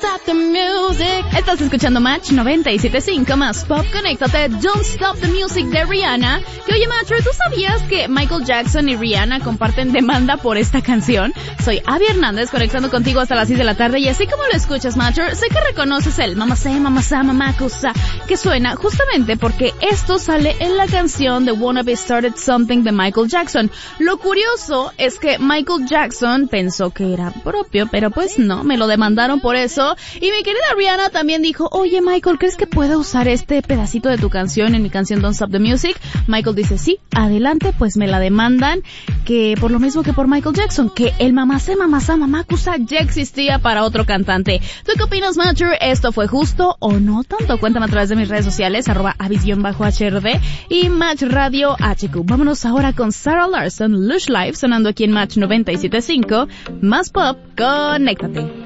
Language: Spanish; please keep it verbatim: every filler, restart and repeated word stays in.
stop the music. Estás escuchando Match noventa y siete punto cinco más Pop. Conéctate, Don't Stop the Music de Rihanna. Que oye, Matcher, ¿tú sabías que Michael Jackson y Rihanna comparten demanda por esta canción? Soy Abby Hernández, conectando contigo hasta las seis de la tarde, y así como lo escuchas, Matcher, sé que reconoces el mamá sé, mamá sa, mamá cosa, que suena justamente porque esto sale en la canción The Wanna Be Started Something de Michael Jackson. Lo curioso es que Michael Jackson pensó que era propio, pero pues no, me lo demandaron por eso. Y mi querida Rihanna también dijo, oye Michael, ¿crees que puedo usar este pedacito de tu canción en mi canción Don't Stop the Music? Michael dice, sí, adelante, pues me la demandan, que por lo mismo que por Michael Jackson, que el mamacé, mamacá, mamacusa ya existía para otro cantante. ¿Tú qué opinas, Matcher? ¿Esto fue justo o no tanto? Cuéntame a través de mis redes sociales, arroba avis-H R D y Match Radio H Q. Vámonos ahora con Sarah Larson, Lush Life, sonando aquí en Match noventa y siete punto cinco, más Pop, conéctate.